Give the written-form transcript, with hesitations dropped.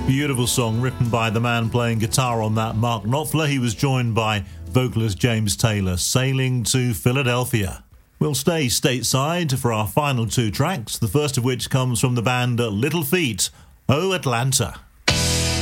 Beautiful song written by the man playing guitar on that, Mark Knopfler. He was joined by vocalist James Taylor, Sailing to Philadelphia. We'll stay stateside for our final two tracks, the first of which comes from the band Little Feat, Oh Atlanta.